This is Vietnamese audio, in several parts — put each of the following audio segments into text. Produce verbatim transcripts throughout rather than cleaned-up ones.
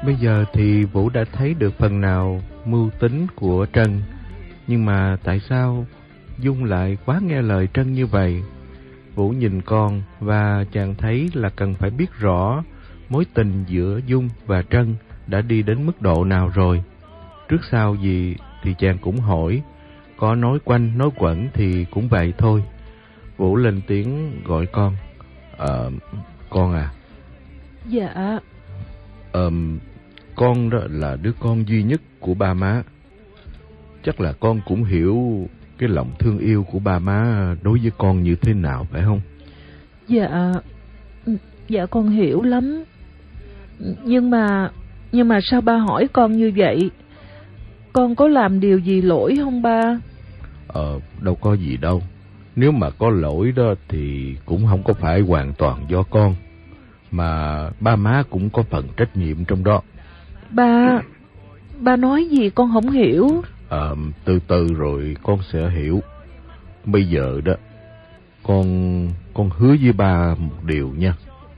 Bây giờ thì Vũ đã thấy được phần nào mưu tính của Trân. Nhưng mà tại sao Dung lại quá nghe lời Trân như vậy? Vũ nhìn con và chàng thấy là cần phải biết rõ mối tình giữa Dung và Trân đã đi đến mức độ nào rồi. Trước sau gì thì chàng cũng hỏi, có nói quanh nói quẩn thì cũng vậy thôi. Vũ lên tiếng gọi con. Ờ, con à. Dạ. Ờ, con đó là đứa con duy nhất của ba má. Chắc là con cũng hiểu cái lòng thương yêu của ba má đối với con như thế nào, phải không? Dạ, dạ con hiểu lắm. Nhưng mà, nhưng mà sao ba hỏi con như vậy? Con có làm điều gì lỗi không ba? Ờ, đâu có gì đâu. Nếu mà có lỗi đó thì cũng không có phải hoàn toàn do con, mà ba má cũng có phần trách nhiệm trong đó. Ba, ba nói gì con không hiểu. Ờ, từ từ rồi con sẽ hiểu. Bây giờ đó, con con hứa với ba một điều nha.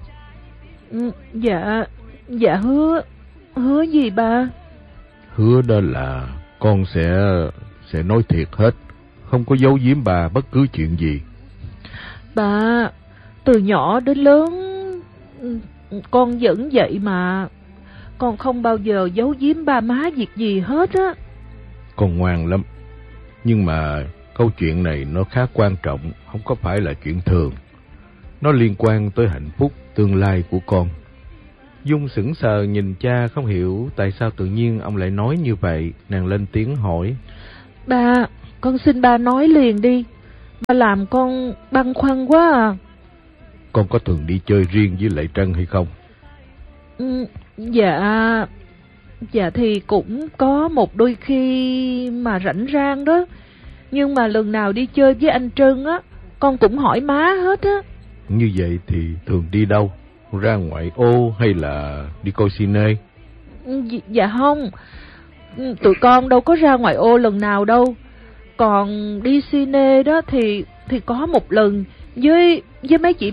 Dạ, dạ hứa, hứa gì ba? Hứa đó là con sẽ sẽ nói thiệt hết, không có giấu giếm bà bất cứ chuyện gì. Ba, từ nhỏ đến lớn con vẫn vậy mà. Con không bao giờ giấu giếm ba má việc gì hết á. Con ngoan lắm. Nhưng mà câu chuyện này nó khá quan trọng, không có phải là chuyện thường. Nó liên quan tới hạnh phúc tương lai của con. Dung sững sờ nhìn cha, không hiểu tại sao tự nhiên ông lại nói như vậy. Nàng lên tiếng hỏi. Ba, con xin ba nói liền đi. Ba làm con băn khoăn quá à. Con có thường đi chơi riêng với lại Trân hay không? Ừ, dạ, dạ thì cũng có một đôi khi mà rảnh rang đó. Nhưng mà lần nào đi chơi với anh Trân á, con cũng hỏi má hết á. Như vậy thì thường đi đâu? Ra ngoại ô hay là đi coi cine? Dạ, dạ không, tụi con đâu có ra ngoại ô lần nào đâu. Còn đi cine đó thì thì có một lần với với mấy chị